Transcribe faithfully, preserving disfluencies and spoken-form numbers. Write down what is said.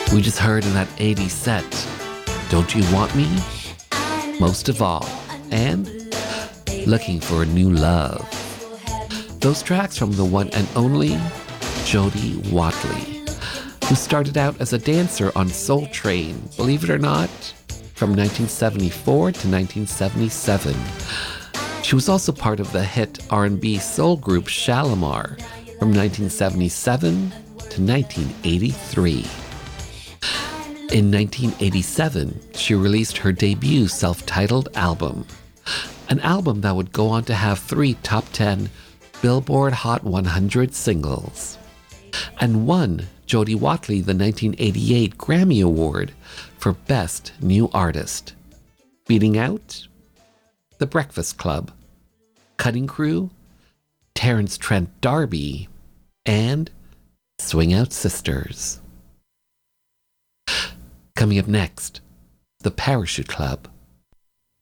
We just heard in that eighties set, Don't You Want Me? Most of all, and Looking for a New Love. Those tracks from the one and only Jody Watley, who started out as a dancer on Soul Train, believe it or not, from nineteen seventy-four to nineteen seventy-seven. She was also part of the hit R and B soul group Shalamar from nineteen seventy-seven to nineteen eighty-three. In nineteen eighty-seven, she released her debut self-titled album, an album that would go on to have three top ten Billboard Hot one hundred singles, and won Jody Watley the nineteen eighty-eight Grammy Award for Best New Artist, beating out The Breakfast Club, Cutting Crew, Terence Trent D'Arby, and Swing Out Sisters. Coming up next, The Parachute Club.